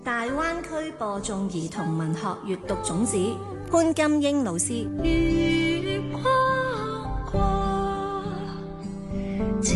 大灣區播種兒童文學閱讀種子，潘金英老師。月光光照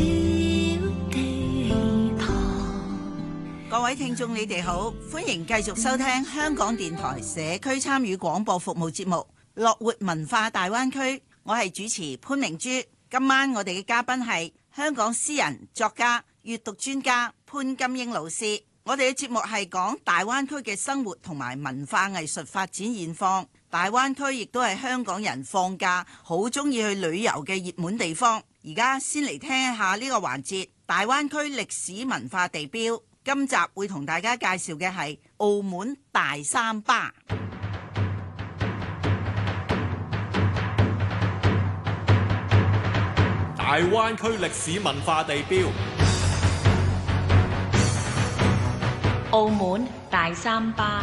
地堂。 各位聽眾你哋好，歡迎繼續收聽香港電台社區參與廣播服務節目《樂活文化大灣區》，我係主持潘明珠。今晚我哋嘅嘉賓係香港詩人、作家、閱讀專家潘金英老師。我哋嘅節目係講大灣區嘅生活同埋文化藝術發展現況。大灣區亦都係香港人放假好中意去旅遊嘅熱門地方。而家先嚟聽一下呢個環節，大灣區歷史文化地標。今集會同大家介紹嘅係澳門大三巴。 大灣區歷史文化地標。 澳門大三巴。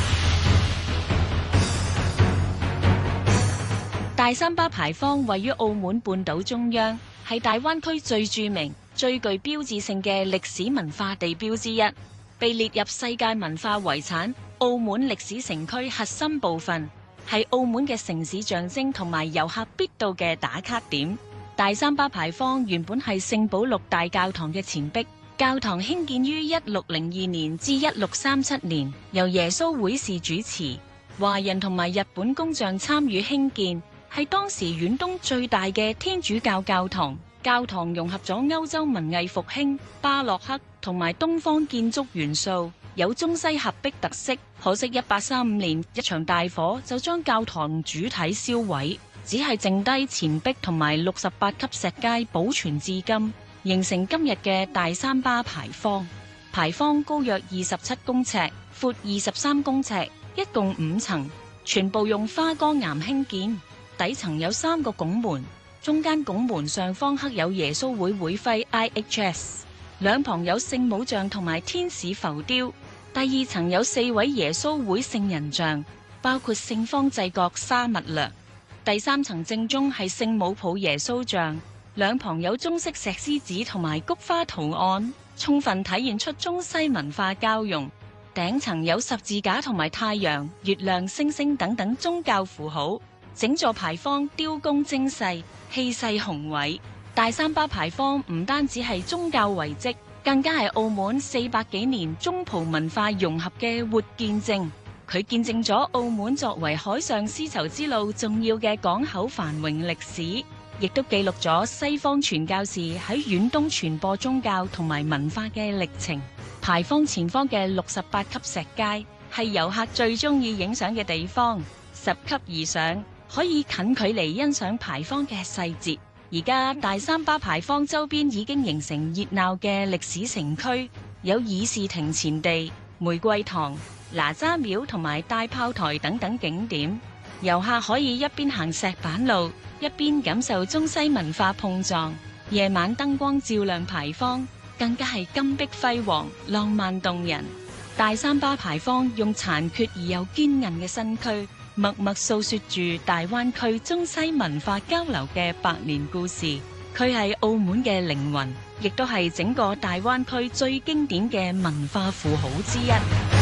大三巴牌坊位於澳門半島中央，係大灣區最著名、最具標誌性嘅歷史文化地標之一，被列入世界文化遺產澳門歷史城區核心部分，係澳門嘅城市象徵同埋遊客必到嘅打卡點。大三巴牌坊原本係聖保祿大教堂嘅前壁。教堂興建於1602年至1637年，由耶穌會士主持，華人同埋日本工匠參與興建，係當時遠東最大嘅天主教教堂。教堂融合咗歐洲文藝復興、巴洛克同埋東方建築元素，有中西合璧特色。可惜1835年一場大火就將教堂主體燒毀，只係剩低前壁同埋68級石階保存至今，形成今日嘅大三巴牌坊。牌坊高約27公尺，闊23公尺，一共5層，全部用花崗岩興建。底層有3個拱門，中間拱門上方刻有耶穌會會徽 IHS， 兩旁有聖母像同埋天使浮雕。第2層有4位耶穌會聖人像，包括聖方濟各沙勿略。第3層正中係聖母抱耶穌像，兩旁有中式石獅子同埋菊花圖案，充分體現出中西文化交融。頂層有十字架同埋太陽、月亮、星星等等宗教符號，整座牌坊雕工精細，氣勢宏偉。大三巴牌坊唔單止係宗教遺跡，更加係澳門400幾年中葡文化融合嘅活見證。佢見證咗澳門作為海上絲綢之路重要嘅港口繁榮歷史，亦都記錄咗西方傳教士喺遠東傳播宗教同埋文化嘅歷程。牌坊前方嘅68級石階係遊客最中意影相嘅地方，10級以上可以近距離欣賞牌坊嘅細節。而家大三巴牌坊周邊已經形成熱鬧嘅歷史城區，有議事亭前地、玫瑰堂、哪吒廟同埋大炮台等等景點，遊客可以一邊行石板路，一邊感受中西文化碰撞。夜晚燈光照亮牌坊，更加係金碧輝煌、浪漫動人。大三巴牌坊用殘缺而又堅韌嘅身軀，默默訴說住大灣區中西文化交流嘅百年故事。佢係澳門嘅靈魂，亦都係整個大灣區最經典嘅文化符號之一。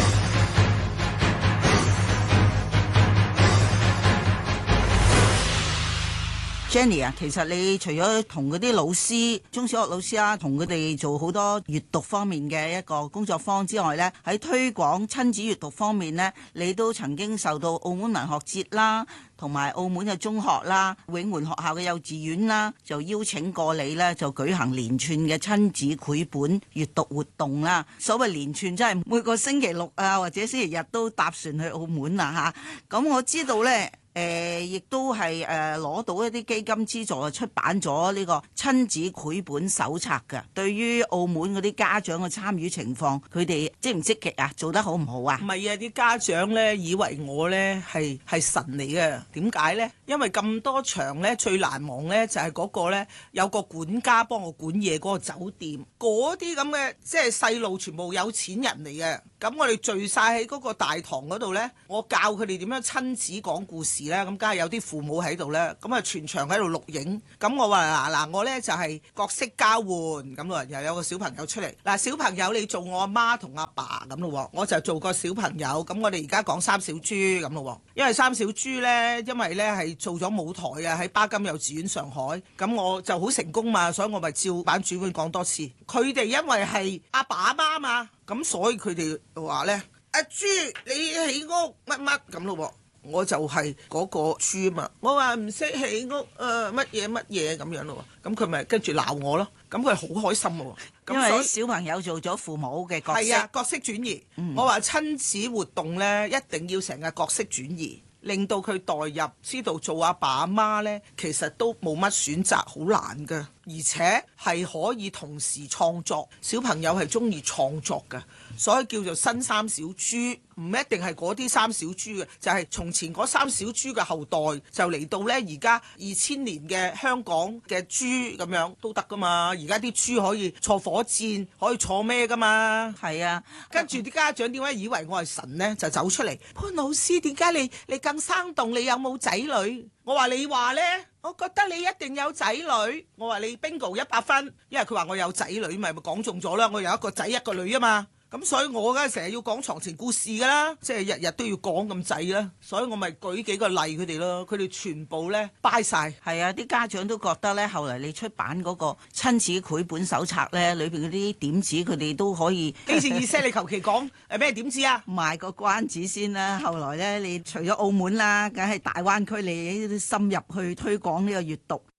Jenny 啊，其實你除咗同嗰啲老師、中小學老師啊，同佢哋做好多閱讀方面嘅一個工作坊之外呢，喺推廣親子閱讀方面呢，你都曾經受到澳門文學節啦，同埋澳門嘅中學啦、永援學校嘅幼稚園啦，就邀請過你呢，就舉行連串嘅親子繪本閱讀活動啦。所謂連串，真係每個星期六啊，或者星期日都搭船去澳門啦嚇。咁我知道呢。亦都係攞到一啲基金資助，出版咗呢個親子繪本手冊㗎。對於澳門嗰啲家長嘅參與情況，佢哋積唔積極啊？做得好唔好啊？ 唔係啊！啲家長呢，以為我呢係神嚟嘅。點解呢？因為咁多場呢，最難忘呢就係嗰個呢，有個管家幫我管嘢嗰個酒店，嗰啲咁嘅即係細路全部有錢人嚟嘅。咁我哋聚晒喺嗰個大堂嗰度呢，我教佢哋點樣親子講故事。 時咧，咁梗係有啲父母喺度咧，咁啊全場喺度錄影。咁我話嗱，我咧就係角色交換咁咯，又有個小朋友出嚟。嗱，小朋友你做我阿媽同阿爸咁咯，我就做個小朋友。咁我哋而家講三小豬咁咯，因為三小豬咧，因為咧係做咗舞台啊，喺巴金幼稚園上海，咁我就好成功嘛，所以我咪照版主管講多次。佢哋因為係阿爸阿媽嘛，咁所以佢哋話咧，阿豬你起屋乜乜咁咯，我就係嗰個豬嘛，我話唔識起屋乜嘢乜嘢咁樣咯，咁佢咪跟住鬧我咯，咁佢好開心喎。 因為啲小朋友做咗父母嘅角色， 係啊，角色轉移。我話親子活動咧，一定要成個角色轉移，令到佢代入，知道做阿爸阿媽咧，其實都冇乜選擇，好難㗎，而且係可以同時創作。小朋友係中意創作㗎，所以叫做新三小豬，唔一定係嗰啲三小豬嘅，就係從前嗰三小豬嘅後代就嚟到咧，而家2000年嘅香港嘅豬咁樣都得㗎嘛。而家啲豬可以坐火箭，可以坐咩㗎嘛？ 係啊， 跟住啲家長點解以為我係神呢？就走出嚟，潘老師點解你咁生動？你有冇仔女？我話你話呢，我覺得你一定有仔女。我話你 bingo 100分，因為佢話我有仔女，咪講中咗啦。我有一個仔一個女啊嘛。咁所以我梗係成日要講床前故事㗎啦，即係日日都要講咁滯啦，所以我咪舉幾個例佢哋咯，佢哋全部咧掰晒。 係啊，啲家長都覺得咧，後嚟你出版嗰個親子繪本手冊咧，裏邊嗰啲點子佢哋都可以。 幾時意思？你求其講咩點子啊？ 賣個關子先啦。後來咧，你除咗澳門啦，梗係大灣區你深入去推廣呢個閱讀。